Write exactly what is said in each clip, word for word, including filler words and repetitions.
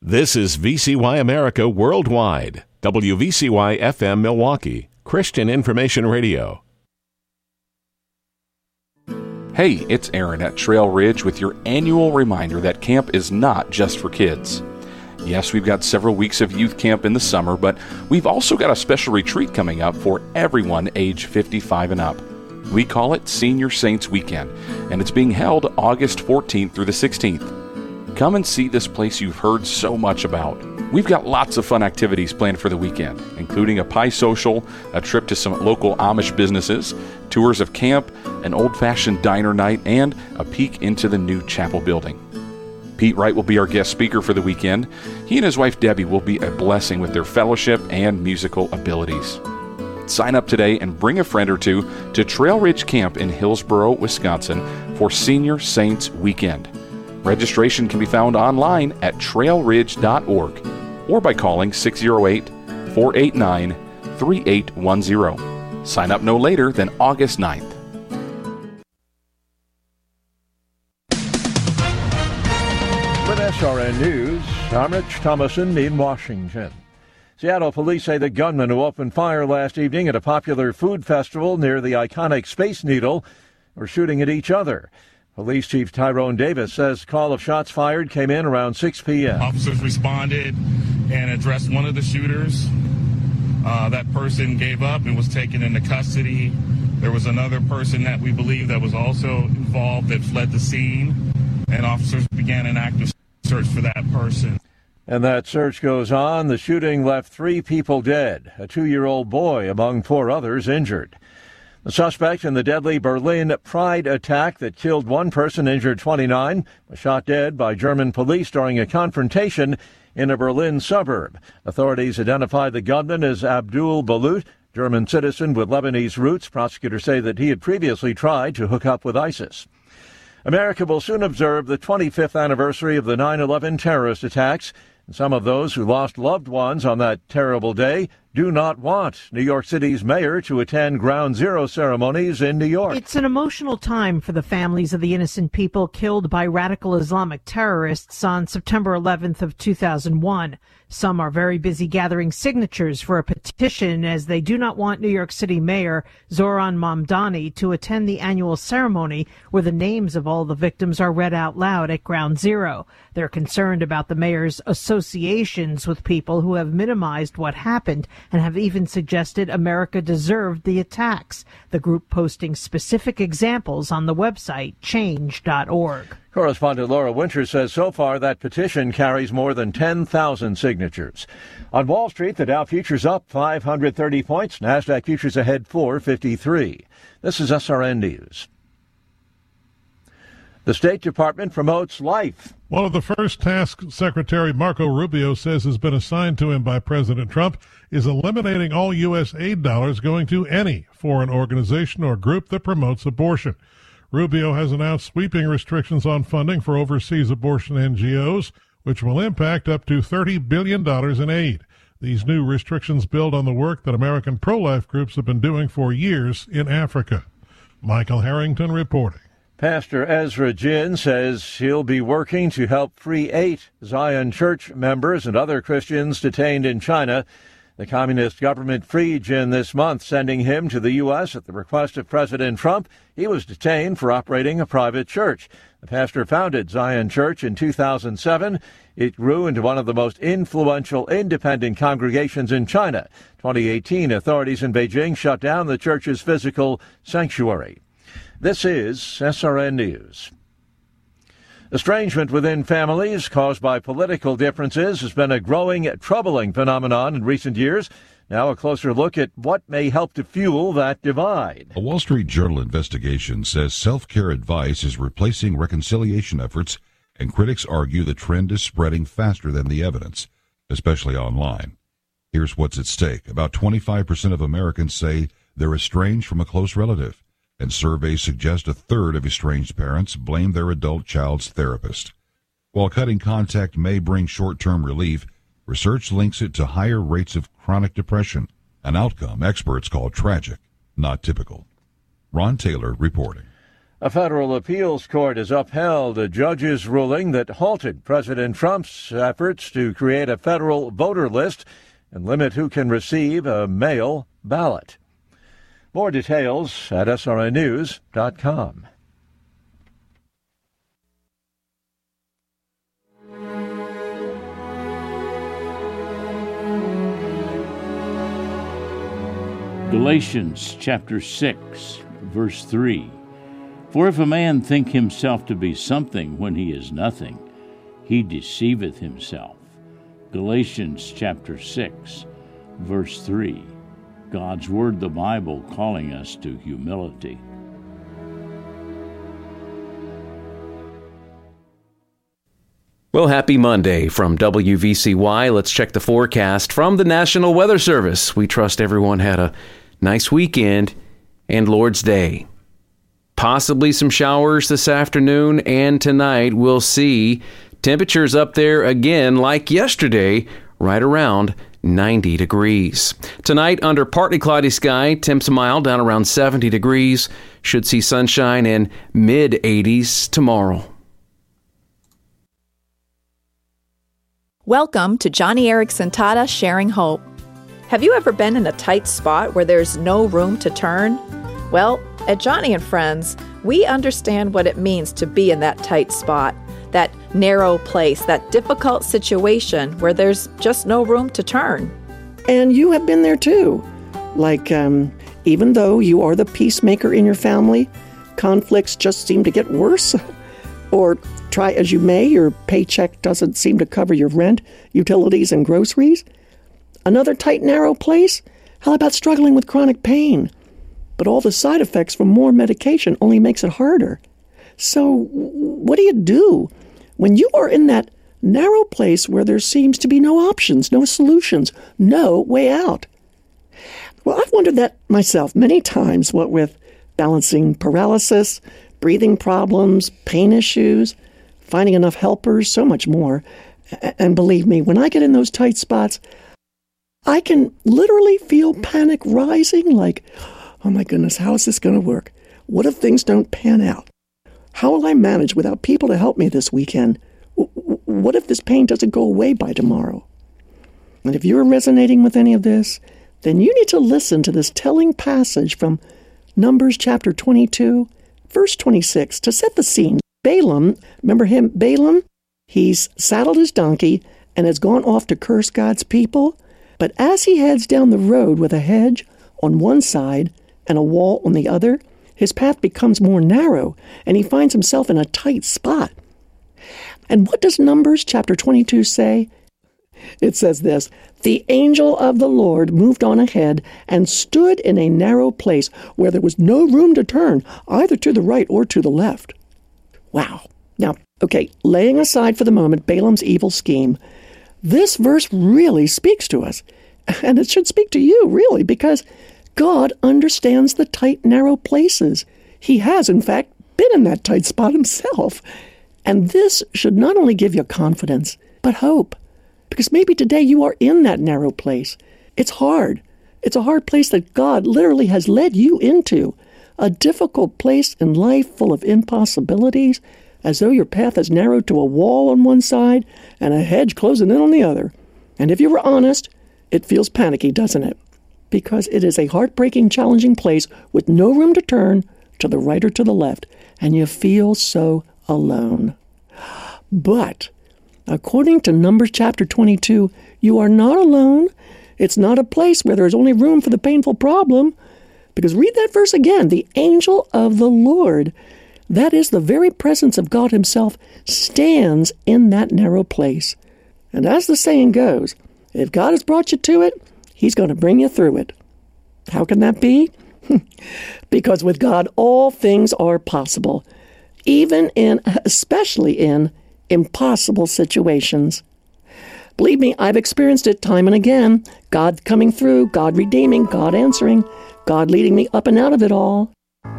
This is V C Y America Worldwide, W V C Y F M Milwaukee, Christian Information Radio. Hey, it's Aaron at Trail Ridge with your annual reminder that camp is not just for kids. Yes, we've got several weeks of youth camp in the summer, but we've also got a special retreat coming up for everyone age fifty-five and up. We call it Senior Saints Weekend, and it's being held August fourteenth through the sixteenth. Come and see this place you've heard so much about. We've got lots of fun activities planned for the weekend, including a pie social, a trip to some local Amish businesses, tours of camp, an old-fashioned diner night, and a peek into the new chapel building. Pete Wright will be our guest speaker for the weekend. He and his wife Debbie will be a blessing with their fellowship and musical abilities. Sign up today and bring a friend or two to Trail Ridge Camp in Hillsboro, Wisconsin for Senior Saints Weekend. Registration can be found online at trail ridge dot org or by calling six oh eight, four eight nine, three eight one zero. Sign up no later than August ninth. With S R N News, I'm Rich Thomason in Washington. Seattle police say the gunman who opened fire last evening at a popular food festival near the iconic Space Needle were shooting at each other. Police Chief Tyrone Davis says call of shots fired came in around six p.m. Officers responded and addressed one of the shooters. Uh, that person gave up and was taken into custody. There was another person that we believe that was also involved that fled the scene, and officers began an active search for that person. And that search goes on. The shooting left three people dead, a two-year-old boy among four others injured. The suspect in the deadly Berlin Pride attack that killed one person, injured twenty-nine, was shot dead by German police during a confrontation in a Berlin suburb. Authorities identified the gunman as Abdul Balut, German citizen with Lebanese roots. Prosecutors say that he had previously tried to hook up with ISIS. America will soon observe the twenty-fifth anniversary of the nine eleven terrorist attacks. And some of those who lost loved ones on that terrible day do not want New York City's mayor to attend Ground Zero ceremonies in New York. It's an emotional time for the families of the innocent people killed by radical Islamic terrorists on September eleventh of two thousand one. Some are very busy gathering signatures for a petition as they do not want New York City Mayor Zohran Mamdani to attend the annual ceremony where the names of all the victims are read out loud at Ground Zero. They're concerned about the mayor's associations with people who have minimized what happened and have even suggested America deserved the attacks. The group posting specific examples on the website change dot org. Correspondent Laura Winter says so far that petition carries more than ten thousand signatures. On Wall Street, the Dow futures up five hundred thirty points. NASDAQ futures ahead four fifty-three. This is S R N News. The State Department promotes life. One of the first tasks Secretary Marco Rubio says has been assigned to him by President Trump is eliminating all U S aid dollars going to any foreign organization or group that promotes abortion. Rubio has announced sweeping restrictions on funding for overseas abortion N G Os, which will impact up to thirty billion dollars in aid. These new restrictions build on the work that American pro-life groups have been doing for years in Africa. Michael Harrington reporting. Pastor Ezra Jin says he'll be working to help free eight Zion Church members and other Christians detained in China. The communist government freed Jin this month, sending him to the U S at the request of President Trump. He was detained for operating a private church. The pastor founded Zion Church in two thousand seven. It grew into one of the most influential independent congregations in China. twenty eighteen, authorities in Beijing shut down the church's physical sanctuary. This is S R N News. Estrangement within families caused by political differences has been a growing, troubling phenomenon in recent years. Now a closer look at what may help to fuel that divide. A Wall Street Journal investigation says self-care advice is replacing reconciliation efforts, and critics argue the trend is spreading faster than the evidence, especially online. Here's what's at stake. About twenty-five percent of Americans say they're estranged from a close relative, and surveys suggest a third of estranged parents blame their adult child's therapist. While cutting contact may bring short-term relief, research links it to higher rates of chronic depression, an outcome experts call tragic, not typical. Ron Taylor reporting. A federal appeals court has upheld a judge's ruling that halted President Trump's efforts to create a federal voter list and limit who can receive a mail ballot. More details at S R N news dot com. Galatians chapter six, verse three. For if a man think himself to be something when he is nothing, he deceiveth himself. Galatians chapter six, verse three. God's Word, the Bible, calling us to humility. Well, happy Monday from W V C Y. Let's check the forecast from the National Weather Service. We trust everyone had a nice weekend and Lord's Day. Possibly some showers this afternoon and tonight. We'll see temperatures up there again like yesterday, right around ninety degrees. Tonight, under partly cloudy sky, temps mild, down around seventy degrees. Should see sunshine in mid eighties tomorrow. Welcome to Joni Eareckson Tada Sharing Hope. Have you ever been in a tight spot where there's no room to turn? Well, at Joni and Friends, we understand what it means to be in that tight spot, that narrow place, that difficult situation where there's just no room to turn. And you have been there too. Like, um, even though you are the peacemaker in your family, conflicts just seem to get worse. Or try as you may, your paycheck doesn't seem to cover your rent, utilities, and groceries. Another tight, narrow place? How about struggling with chronic pain? But all the side effects from more medication only makes it harder. So what do you do when you are in that narrow place where there seems to be no options, no solutions, no way out? Well, I've wondered that myself many times, what with balancing paralysis, breathing problems, pain issues, finding enough helpers, so much more. And believe me, when I get in those tight spots, I can literally feel panic rising, like, oh my goodness, how is this going to work? What if things don't pan out? How will I manage without people to help me this weekend? What if this pain doesn't go away by tomorrow? And if you're resonating with any of this, then you need to listen to this telling passage from Numbers chapter twenty-two, verse twenty-six, to set the scene. Balaam, remember him, Balaam? He's saddled his donkey and has gone off to curse God's people. But as he heads down the road with a hedge on one side and a wall on the other, his path becomes more narrow, and he finds himself in a tight spot. And what does Numbers chapter twenty-two say? It says this: the angel of the Lord moved on ahead and stood in a narrow place where there was no room to turn, either to the right or to the left. Wow. Now, okay, laying aside for the moment Balaam's evil scheme, this verse really speaks to us. And it should speak to you, really, because God understands the tight, narrow places. He has, in fact, been in that tight spot himself. And this should not only give you confidence, but hope. Because maybe today you are in that narrow place. It's hard. It's a hard place that God literally has led you into. A difficult place in life full of impossibilities, as though your path is narrowed to a wall on one side and a hedge closing in on the other. And if you were honest, it feels panicky, doesn't it? Because it is a heartbreaking, challenging place with no room to turn to the right or to the left, and you feel so alone. But according to Numbers chapter twenty-two, you are not alone. It's not a place where there's only room for the painful problem. Because read that verse again. The angel of the Lord, that is the very presence of God himself, stands in that narrow place. And as the saying goes, if God has brought you to it, he's going to bring you through it. How can that be? Because with God, all things are possible, even in, especially in, impossible situations. Believe me, I've experienced it time and again. God coming through, God redeeming, God answering, God leading me up and out of it all.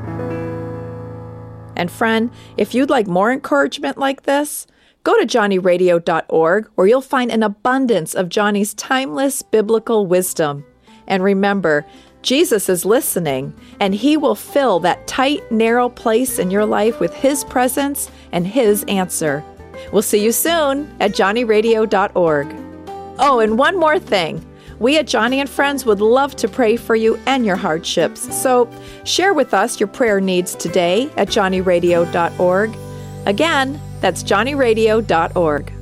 And friend, if you'd like more encouragement like this, go to Joni Radio dot org, where you'll find an abundance of Joni's timeless biblical wisdom. And remember, Jesus is listening, and he will fill that tight, narrow place in your life with his presence and his answer. We'll see you soon at johnny radio dot org. Oh, and one more thing. We at Johnny and Friends would love to pray for you and your hardships. So share with us your prayer needs today at johnny radio dot org. Again, that's johnny radio dot org.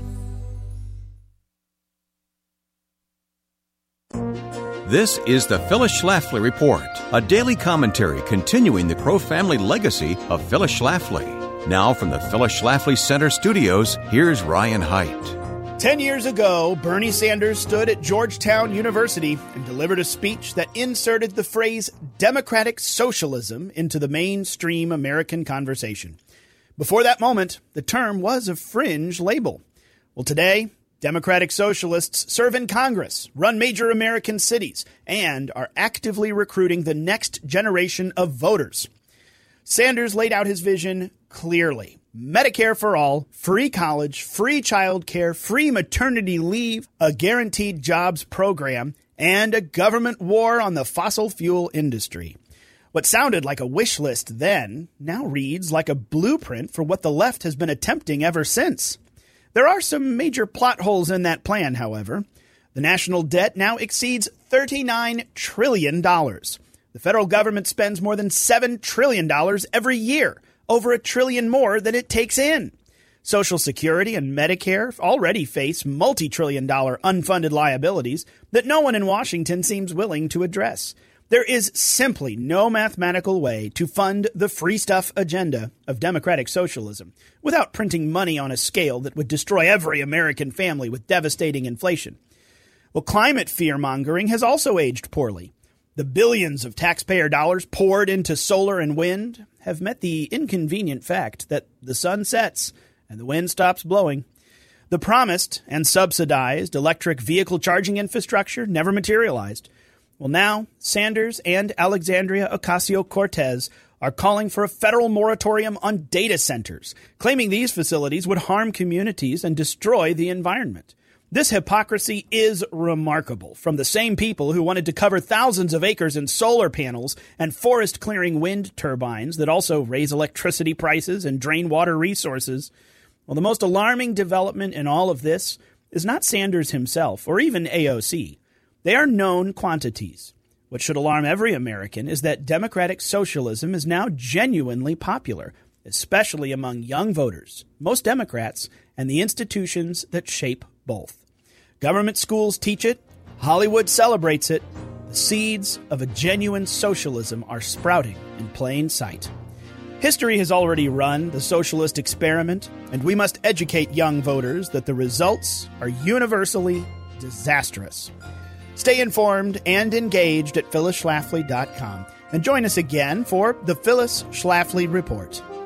This is the Phyllis Schlafly Report, a daily commentary continuing the Crow family legacy of Phyllis Schlafly. Now from the Phyllis Schlafly Center studios, here's Ryan Haidt. Ten years ago, Bernie Sanders stood at Georgetown University and delivered a speech that inserted the phrase democratic socialism into the mainstream American conversation. Before that moment, the term was a fringe label. Well, today, Democratic Socialists serve in Congress, run major American cities, and are actively recruiting the next generation of voters. Sanders laid out his vision clearly. Medicare for all, free college, free child care, free maternity leave, a guaranteed jobs program, and a government war on the fossil fuel industry. What sounded like a wish list then now reads like a blueprint for what the left has been attempting ever since. There are some major plot holes in that plan, however. The national debt now exceeds thirty-nine trillion dollars. The federal government spends more than seven trillion dollars every year, over a trillion more than it takes in. Social Security and Medicare already face multi-trillion dollar unfunded liabilities that no one in Washington seems willing to address. There is simply no mathematical way to fund the free stuff agenda of democratic socialism without printing money on a scale that would destroy every American family with devastating inflation. Well, climate fear-mongering has also aged poorly. The billions of taxpayer dollars poured into solar and wind have met the inconvenient fact that the sun sets and the wind stops blowing. The promised and subsidized electric vehicle charging infrastructure never materialized. Well, now, Sanders and Alexandria Ocasio-Cortez are calling for a federal moratorium on data centers, claiming these facilities would harm communities and destroy the environment. This hypocrisy is remarkable from the same people who wanted to cover thousands of acres in solar panels and forest-clearing wind turbines that also raise electricity prices and drain water resources. Well, the most alarming development in all of this is not Sanders himself or even A O C. They are known quantities. What should alarm every American is that democratic socialism is now genuinely popular, especially among young voters, most Democrats, and the institutions that shape both. Government schools teach it. Hollywood celebrates it. The seeds of a genuine socialism are sprouting in plain sight. History has already run the socialist experiment, and we must educate young voters that the results are universally disastrous. Stay informed and engaged at phyllis schlafly dot com and join us again for the Phyllis Schlafly Report.